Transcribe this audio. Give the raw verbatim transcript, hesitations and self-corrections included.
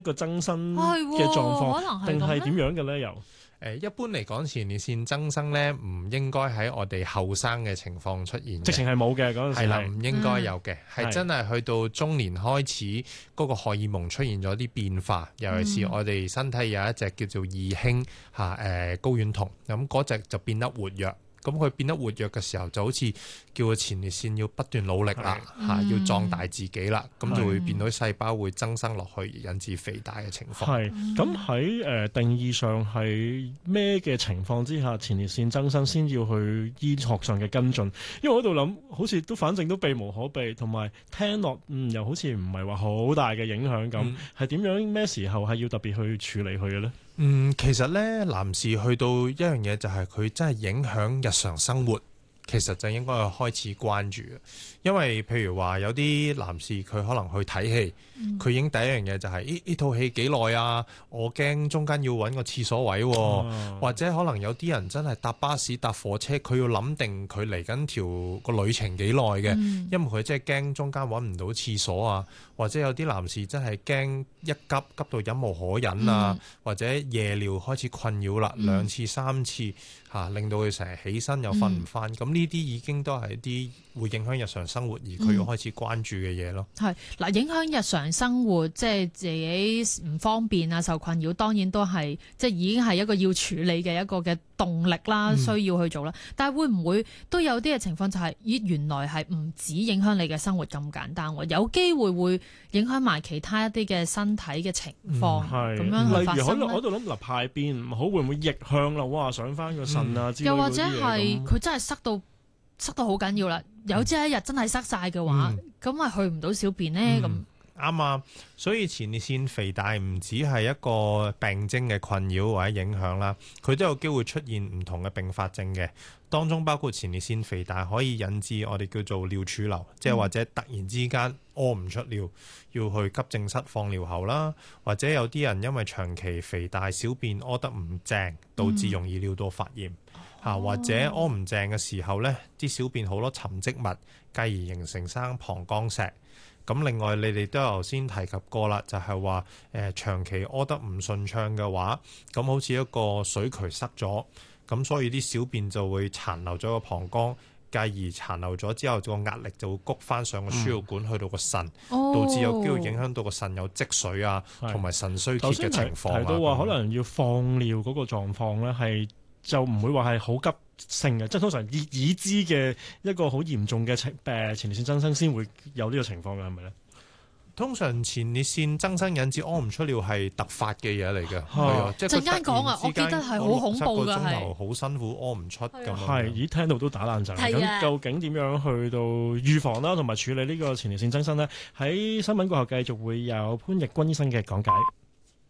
個增生嘅狀況，定係點樣嘅咧？又？ 誒一般嚟講，前列腺增生咧，唔應該喺我哋後生嘅情況出現嘅， 直情係冇嘅嗰陣時。 係啦，唔應該有嘅，係、 嗯、 真係去到中年開始，嗰、嗰個荷爾蒙出現咗啲變化，尤其是我哋身體有一隻叫做二氫嚇誒睾丸酮，咁嗰隻就變得活躍。咁佢變得活躍嘅時候，就好似叫個前列腺要不斷努力啦，嚇、嗯、要壯大自己啦，咁就會變到細胞會增生落去，引致肥大嘅情況。 係咁喺誒定義上係咩嘅情況之下，前列腺增生先要去醫學上嘅跟進？因為我喺度諗，好似都反正都避無可避，同埋聽落嗯又好似唔係話好大嘅影響咁，係點、嗯、樣咩時候係要特別去處理佢嘅咧？ 嗯，其實咧，男士去到一樣嘢就係佢真係影響日常生活，其實就應該開始關注嘅。因為譬如話有啲男士佢可能去睇戲，佢已經第一樣嘢就係呢呢套戲幾耐啊？我驚中間要揾個廁所位、啊，哦、或者可能有啲人真係搭巴士搭火車，佢要諗定佢嚟緊條個旅程幾耐嘅，嗯、因為佢真係驚中間揾唔到廁所啊，或者有啲男士真係驚一急急到忍無可忍啊，嗯、或者夜尿開始困擾啦，嗯、兩次三次嚇、啊，令到佢成日起身又瞓唔翻，咁呢啲已經都係一啲會影響日常生活而佢要開始關注嘅嘢咯。係嗱、嗯，影響日常生活，即係自己唔方便啊，受困擾，當然都係即係已經係一個要處理嘅一個嘅動力啦，需要去做啦。嗯、但係會唔會都有啲嘅情況就係、是，咦，原來係唔止影響你嘅生活咁簡單喎，有機會會影響埋其他一啲嘅身體嘅情況，咁、嗯、樣去發生咧。例如我喺度諗嗱，排便唔好會唔會逆向啦？哇，上翻個腎啊之類嗰啲嘢咁。又或者係佢真係塞到塞到好緊要啦，有朝一日真係塞晒嘅話，咁咪、嗯、去唔到小便呢？咁啱啊！所以前列腺肥大唔只係一個病徵嘅困擾或者影響啦，佢都有機會出現唔同嘅併發症嘅，當中包括前列腺肥大可以引致我哋叫做尿儲留，即係、嗯、或者突然之間屙唔出尿，要去急症室放尿喉啦，或者有啲人因為長期肥大小便屙得唔正，導致容易尿道發炎。嗯嚇，或者屙唔正嘅時候呢，啲小便好多沉積物，繼而形成生膀胱石。咁另外你哋都有頭先提及過啦，就係話誒長期屙得唔順暢嘅話，咁好似一個水渠塞咗，咁所以啲小便就會殘留咗個膀胱，繼而殘留咗之後，個壓力就會谷翻上個輸尿管去到個腎，嗯、導致有機會影響到個腎有積水啊，同埋腎衰竭嘅情況啊。 提到話可能要放尿嗰個狀況呢，係就唔會話係好急性嘅，即係通常已已知嘅一個好嚴重嘅情誒前列腺增生先會有呢個情況嘅，係咪咧？ 通常前列腺增生引致屙唔出尿係突發嘅嘢嚟嘅，係啊，即係陣間講啊，我記得係好恐怖㗎，係好辛苦屙唔出咁。 係，咦，聽到都打冷震。咁的究竟點樣去到預防啦，同埋處理呢個前列腺增生呢？喺新聞過後繼續會有潘奕君醫生嘅講解。